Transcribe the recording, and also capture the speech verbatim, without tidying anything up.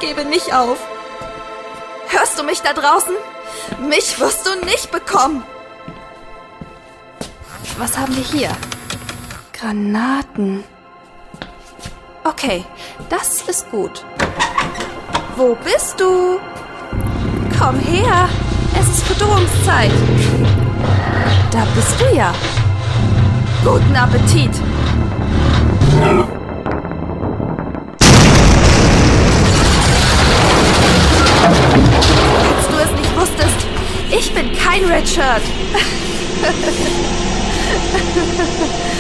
gebe nicht auf. Hörst du mich da draußen? Mich wirst du nicht bekommen. Was haben wir hier? Granaten. Okay, das ist gut. Wo bist du? Komm her, es ist Verdurrungszeit. Da bist du ja. Guten Appetit. Falls du es nicht wusstest, ich bin kein Redshirt.